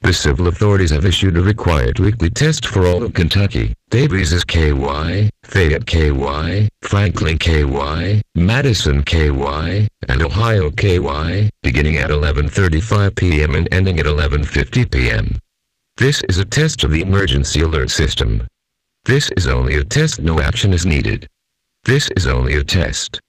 The civil authorities have issued a required weekly test for all of Kentucky. Davies is KY, Fayette KY, Franklin KY, Madison KY, and Ohio KY, beginning at 11:35 p.m. and ending at 11:50 p.m. This is a test of the emergency alert system. This is only a test, no action is needed. This is only a test.